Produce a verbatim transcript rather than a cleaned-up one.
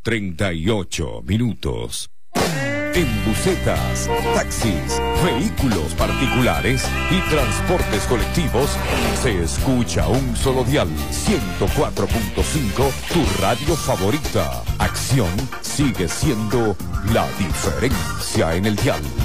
treinta y ocho minutos. En busetas, taxis, vehículos particulares y transportes colectivos, se escucha un solo dial, ciento cuatro punto cinco, tu radio favorita. Acción sigue siendo la diferencia en el dial.